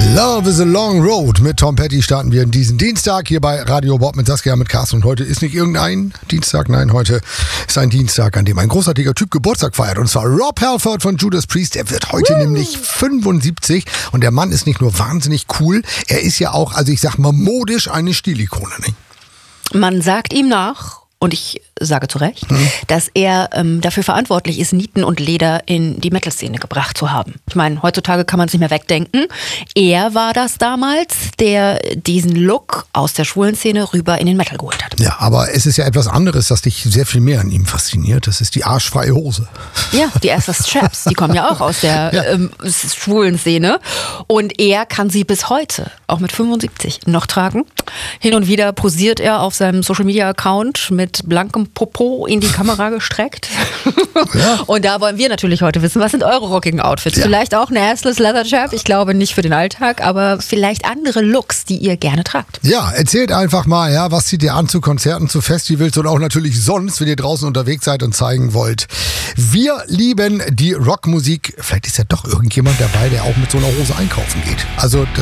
Love is a long road. Mit Tom Petty starten wir diesen Dienstag hier bei Radio Bob mit Saskia, mit Carsten. Und heute ist nicht irgendein Dienstag, nein, heute ist ein Dienstag, an dem ein großartiger Typ Geburtstag feiert. Und zwar Rob Halford von Judas Priest. Er wird heute nämlich 75. Und der Mann ist nicht nur wahnsinnig cool, er ist ja auch, also ich sag mal, modisch eine Stilikone. Nicht? Man sagt ihm nach, und ich sage zu Recht, dass er dafür verantwortlich ist, Nieten und Leder in die Metal-Szene gebracht zu haben. Ich meine, heutzutage kann man es nicht mehr wegdenken. Er war das damals, der diesen Look aus der schwulen Szene rüber in den Metal geholt hat. Ja, aber es ist ja etwas anderes, das dich sehr viel mehr an ihm fasziniert. Das ist die arschfreie Hose. Ja, die Access Chaps, die kommen ja auch aus der schwulen Szene. Und er kann sie bis heute, auch mit 75, noch tragen. Hin und wieder posiert er auf seinem Social-Media-Account mit blankem Popo in die Kamera gestreckt. Ja. Und da wollen wir natürlich heute wissen, was sind eure rockigen Outfits? Ja. Vielleicht auch eine Assless Leather Chap, ich glaube nicht für den Alltag, aber vielleicht andere Looks, die ihr gerne tragt. Ja, erzählt einfach mal, ja, was zieht ihr an zu Konzerten, zu Festivals und auch natürlich sonst, wenn ihr draußen unterwegs seid und zeigen wollt. Wir lieben die Rockmusik. Vielleicht ist ja doch irgendjemand dabei, der auch mit so einer Hose einkaufen geht. Also